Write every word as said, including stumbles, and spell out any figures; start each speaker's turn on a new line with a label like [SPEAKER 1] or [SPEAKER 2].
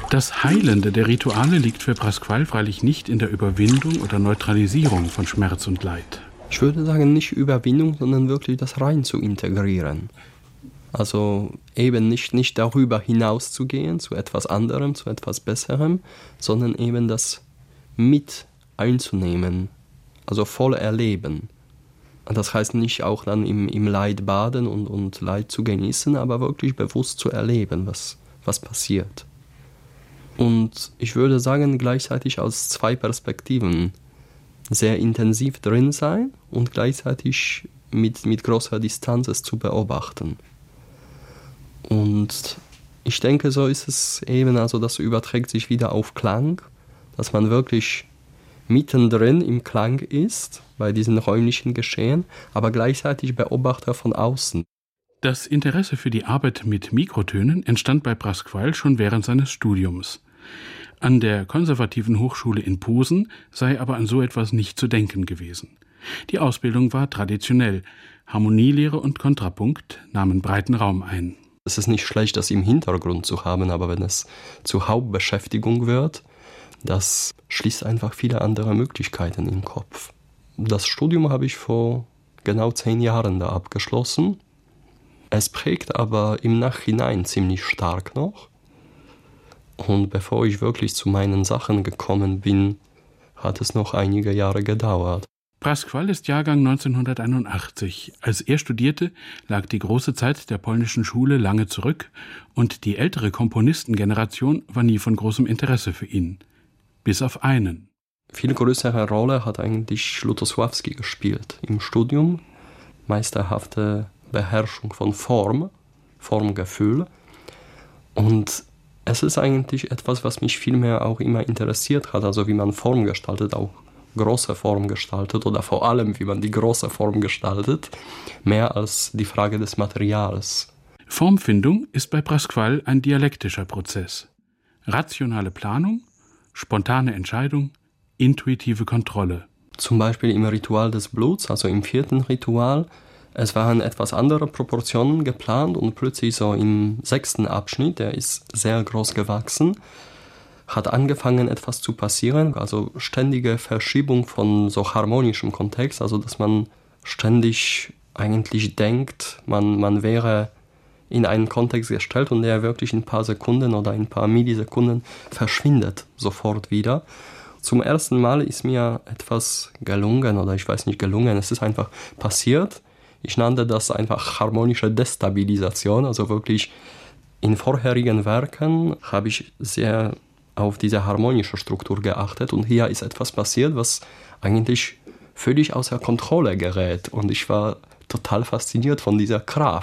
[SPEAKER 1] Das Heilende der Rituale liegt für Pasquale freilich nicht in der Überwindung oder Neutralisierung von Schmerz und Leid.
[SPEAKER 2] Ich würde sagen, nicht Überwindung, sondern wirklich das rein zu integrieren. Also eben nicht, nicht darüber hinaus zu gehen, zu etwas anderem, zu etwas Besserem, sondern eben das mit einzunehmen, also voll erleben. Das heißt nicht auch dann im, im Leid baden und, und Leid zu genießen, aber wirklich bewusst zu erleben, was, was passiert. Und ich würde sagen, gleichzeitig aus zwei Perspektiven sehr intensiv drin sein und gleichzeitig mit, mit großer Distanz es zu beobachten. Und ich denke, so ist es eben, also das überträgt sich wieder auf Klang, dass man wirklich mittendrin im Klang ist, bei diesen räumlichen Geschehen, aber gleichzeitig Beobachter von außen.
[SPEAKER 1] Das Interesse für die Arbeit mit Mikrotönen entstand bei Pasquale schon während seines Studiums. An der konservativen Hochschule in Posen sei aber an so etwas nicht zu denken gewesen. Die Ausbildung war traditionell. Harmonielehre und Kontrapunkt nahmen breiten Raum ein.
[SPEAKER 2] Es ist nicht schlecht, das im Hintergrund zu haben, aber wenn es zur Hauptbeschäftigung wird, das schließt einfach viele andere Möglichkeiten im Kopf. Das Studium habe ich vor genau zehn Jahren da abgeschlossen. Es prägt aber im Nachhinein ziemlich stark noch. Und bevor ich wirklich zu meinen Sachen gekommen bin, hat es noch einige Jahre gedauert.
[SPEAKER 1] Pasquale ist Jahrgang neunzehnhunderteinundachtzig. Als er studierte, lag die große Zeit der polnischen Schule lange zurück und die ältere Komponistengeneration war nie von großem Interesse für ihn. Bis auf einen.
[SPEAKER 2] Viel größere Rolle hat eigentlich Lutosławski gespielt im Studium. Meisterhafte Beherrschung von Form, Formgefühl. Und es ist eigentlich etwas, was mich vielmehr auch immer interessiert hat, also wie man Form gestaltet, auch große Form gestaltet oder vor allem, wie man die große Form gestaltet, mehr als die Frage des Materials.
[SPEAKER 1] Formfindung ist bei Pasquale ein dialektischer Prozess. Rationale Planung, spontane Entscheidung, intuitive Kontrolle.
[SPEAKER 2] Zum Beispiel im Ritual des Bluts, also im vierten Ritual, es waren etwas andere Proportionen geplant und plötzlich so im sechsten Abschnitt, der ist sehr groß gewachsen, hat angefangen etwas zu passieren, also ständige Verschiebung von so harmonischem Kontext, also dass man ständig eigentlich denkt, man, man wäre in einen Kontext gestellt und der wirklich in ein paar Sekunden oder in ein paar Millisekunden verschwindet sofort wieder. Zum ersten Mal ist mir etwas gelungen, oder ich weiß nicht gelungen, es ist einfach passiert. Ich nannte das einfach harmonische Destabilisation, also wirklich in vorherigen Werken habe ich sehr auf diese harmonische Struktur geachtet und hier ist etwas passiert, was eigentlich völlig außer Kontrolle gerät und ich war total fasziniert von dieser Kraft.